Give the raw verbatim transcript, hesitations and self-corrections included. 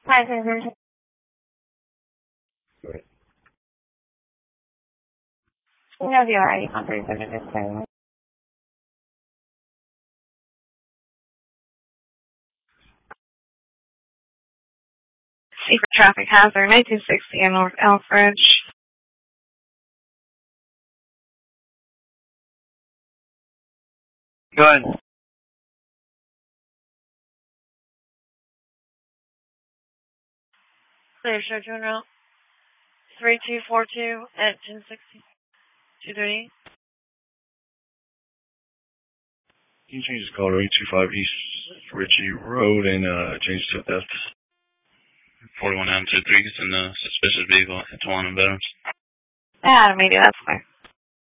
Hi, Susan. You know the already comprehensive disclaimer. Secret traffic hazard, nineteen sixty in North Elfridge. Go ahead. Clear show route three two four two at ten sixty. two thirty. You can change this call to eight two five East Ritchie Road and uh, change to theft. forty-one nine two three is in the suspicious vehicle at Tawana Veterans. Yeah, maybe that's fine.